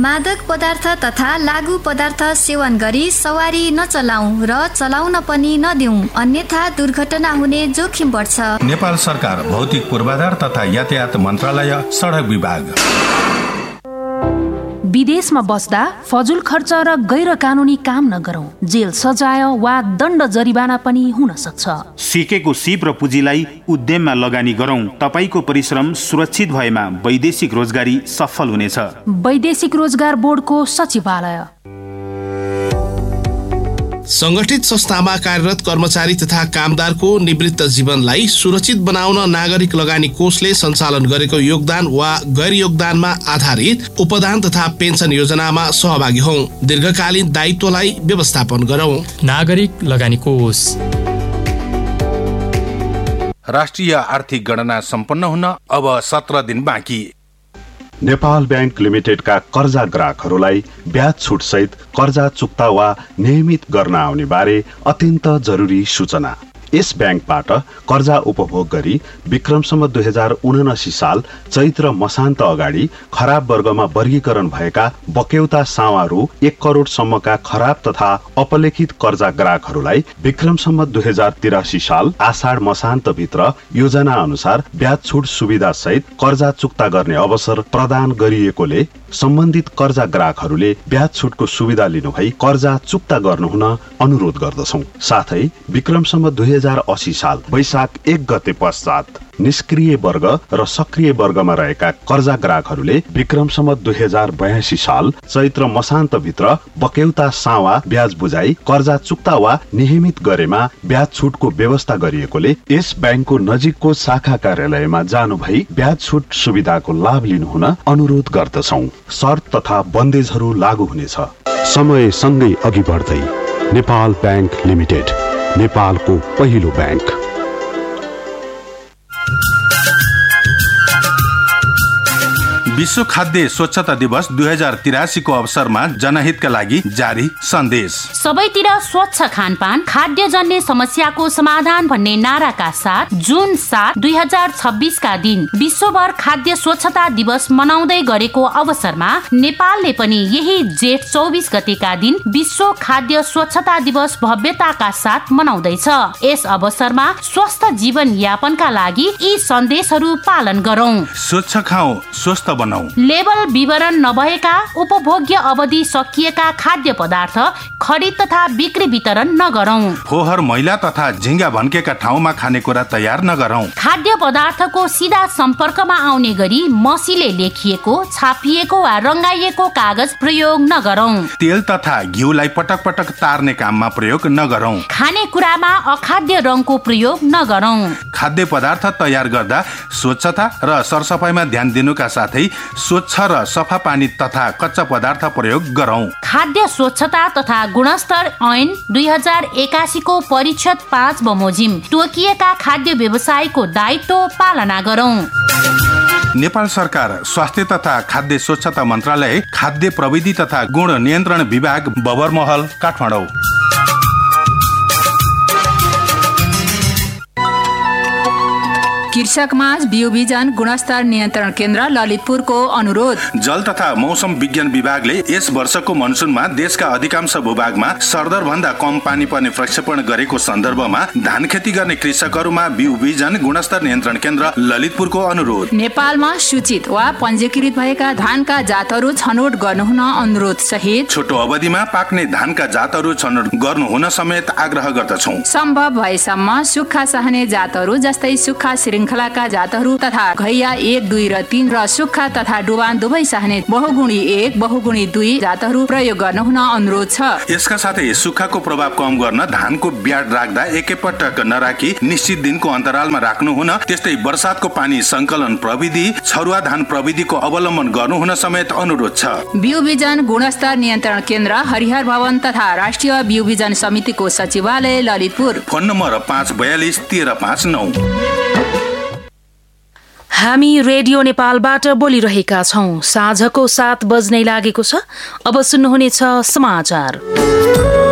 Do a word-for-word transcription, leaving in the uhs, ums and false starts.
मादक पदार्थ तथा लागू पदार्थ सेवन गरी सवारी नचलाऊ र चलाउन पनि नदिऊ, अन्यथा दुर्घटना हुने जोखिम बढ्छ। नेपाल सरकार, भौतिक पूर्वाधार तथा यातायात मन्त्रालय, सडक विभाग। विदेशमा बस्दा फजुल खर्च र गैर कानुनी काम नगरौं, जेल सजाय वा दण्ड जरिवाना पनि हुन सक्छ। सिकेको सिप र पुँजीलाई उद्यममा लगानी गरौं। तपाईको परिश्रम सुरक्षित भएमा वैदेशिक रोजगारी सफल हुनेछ। वैदेशिक रोजगार बोर्डको सचिवालय। संगठित संस्थामा कार्यरत कर्मचारी तथा कामदारको निवृत्त जीवनलाई सुरक्षित बनाउन नागरिक लगानी कोषले सञ्चालन गरेको योगदान वा गैर योगदानमा आधारित उपदान तथा पेन्सन योजनामा सहभागी हौं। दीर्घकालीन दायित्वलाई व्यवस्थापन गरौं। नागरिक लगानी कोष। राष्ट्रिय आर्थिक गणना सम्पन्न हुन अब सत्र दिन बाँकी। नेपाल बैंक लिमिटेडका कर्जा ग्राहकहरूलाई ब्याज छुट सहित कर्जा चुक्ता वा नियमित गर्न आउने बारे अत्यन्त जरुरी सूचना। यस बैंकबाट कर्जा उपभोग गरी विक्रमसम्म दुई हजार उनासी साल चैत्र मसान्त अगाडि खराब वर्गमा वर्गीकरण भएका बक्यौता सावा रु एक करोड सम्मका खराब तथा अपलेखित कर्जा ग्राहकहरूलाई विक्रमसम्म दुई हजार तिरासी साल आषाढ मसान्त भित्र योजना अनुसार ब्याज छुट सुविधा सहित कर्जा चुक्ता गर्ने अवसर प्रदान गरिएकोले सम्बन्धित कर्जा ग्राहकहरूले ब्याज छुटको सुविधा लिनुभई कर्जा चुक्ता गर्नुहुन अनुरोध गर्दछौं। साथै विक्रमसम्म दुई हजार अस्सी साल वैशाख एक गते पश्चात निष्क्रिय वर्ग र सक्रिय वर्गमा रहेका कर्जा ग्राहकहरूले विक्रमसम्म दुई हजार बयासी साल चैत्र मसान्त भित्र बक्यौता सावा ब्याज बुझाई कर्जा चुक्ता वा नियमित गरेमा ब्याज छुटको व्यवस्था गरिएकोले यस बैंकको नजिकको शाखा कार्यालयमा जानु भई ब्याज छुट सुविधाको लाभ लिनुहुन अनुरोध गर्दछौं। शर्त तथा बन्देजहरू लागू हुनेछ। समय सँगै अघि बढ्दै नेपाल बैंक लिमिटेड, नेपालको पहिलो बैंक। विश्व खाद्य स्वच्छता दिवस दुई हजार तिरासी को अवसरमा जनहितका लागि जारी सन्देश। सबैतिर स्वच्छ खानपान, खाद्य जन्य समस्याको समाधान भन्ने नाराका साथ जुन सात दुई हजार छब्बीस का दिन विश्वभर खाद्य स्वच्छता दिवस मनाउँदै गरेको अवसरमा नेपालले पनि यही जेठ चौबिस गतेका दिन विश्व खाद्य स्वच्छता दिवस भव्यताका साथ मनाउँदैछ। यस अवसरमा स्वस्थ जीवन यापनका लागि यी सन्देशहरू पालन गरौं। स्वच्छ खाऊ, स्वस्थ बनाऊ। लेबल विवरण नभएका, उपभोग्य अवधि सकिएका खाद्य पदार्थ खरिद तथा बिक्री वितरण नगरौं। फोहोर, मैला तथा झिंगा भन्केका ठाउँमा खानेकुरा तयार नगरौं। खाद्य पदार्थको सीधा सम्पर्कमा आउने गरी मसीले लेखिएको, छापिएको वा रंगाइएको कागज प्रयोग नगरौं। तेल तथा घिउलाई पटक पटक तार्ने काममा प्रयोग नगरौं। खानेकुरामा अखाद्य रङको प्रयोग नगरौं। खाद्य पदार्थ तयार गर्दा स्वच्छता र सरसफाइमा ध्यान दिनुका साथै स्वच्छ र सफा पानी तथा कच्चा पदार्थ प्रयोग गरौं। खाद्य स्वच्छता तथा गुणस्तर ऐन दुई हजार एकासी को परिच्छेद पाँच बमोजिम तोकिएका खाद्य व्यवसायको दायित्व पालना गरौं। नेपाल सरकार, स्वास्थ्य तथा खाद्य स्वच्छता मन्त्रालय, खाद्य प्रविधि तथा गुण नियन्त्रण विभाग, बबरमहल, काठमाडौँ। कृषक माझ बिउबिजन गुणस्तर नियन्त्रण केन्द्र ललितपुरको अनुरोध। जल तथा मौसम विज्ञान विभागले यस वर्षको मनसुनमा देशका अधिकांश भूभागमा सरदर भन्दा कम पानी पर्ने प्रक्षेपण गरेको सन्दर्भमा धान खेती गर्ने कृषकहरूमा बिउबिजन गुणस्तर नियन्त्रण केन्द्र ललितपुरको अनुरोध। नेपालमा सूचित वा पञ्जीकृत भएका धानका जातहरू छनौट गर्नुहुन अनुरोध सहित छोटो अवधिमा पाक्ने धानका जातहरू छनौट गर्नुहुन समेत आग्रह गर्दछौं। सम्भव भएसम्म सुक्खा सहने जातहरू जस्तै सुक्खा श्रृङ्खलाका जातहरू तथा घैया एक दुई र तीन र सुक्खा तथा डुबान दुवै सहने बहुगुणी एक बहुगुणी दुई जातहरू प्रयोग गर्नुहुन अनुरोध छ। यसका साथै सुक्खाको प्रभाव कम गर्न धानको ब्याड राख्दा एकैपटक नराखी निश्चित दिनको अन्तरालमा राख्नुहुन, त्यस्तै वर्षातको पानी संकलन प्रविधि, छरुवा धान प्रविधिको अवलम्बन गर्नुहुन समेत अनुरोध छ। बिउबिजन गुणस्तर नियन्त्रण केन्द्र हरिहर भवन तथा राष्ट्रिय बिउबिजन समितिको सचिवालय ललितपुर। फोन नम्बर पाँच बयालिस तेह्र पाँच नौ। हामी रेडियो नेपालबाट बोलिरहेका छौं। साँझको सात बज्नै लागेको छ। अब सुन्नुहुनेछ समाचार।